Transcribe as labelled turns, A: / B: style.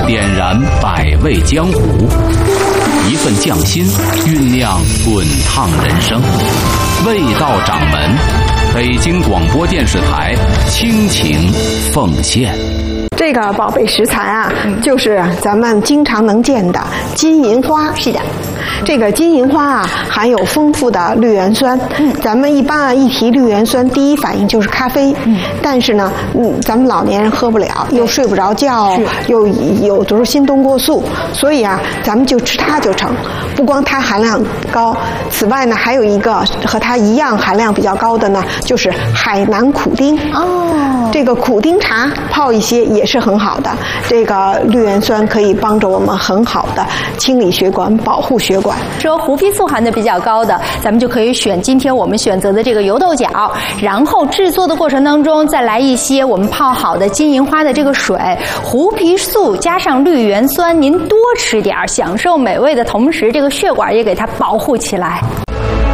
A: 点燃百味江湖，一份匠心酝酿滚烫人生。味道掌门，北京广播电视台倾情奉献。
B: 这个宝贝食材啊，就是咱们经常能见的金银花。
C: 是的，
B: 这个金银花啊，含有丰富的绿原酸。咱们一般啊一提绿原酸，第一反应就是咖啡。但是呢，咱们老年人喝不了，又睡不着觉，又有的时候心动过速，所以啊，咱们就吃它就成。不光它含量高，此外呢，还有一个和它一样含量比较高的呢，就是海南苦丁。这个苦丁茶泡一些也是很好的，这个绿原酸可以帮着我们很好的清理血管，保护血管。
C: 说胡皮素含的比较高的，咱们就可以选今天我们选择的这个油豆角，然后制作的过程当中再来一些我们泡好的金银花的这个水，胡皮素加上绿原酸，您多吃点，享受美味的同时，这个血管也给它保护起来。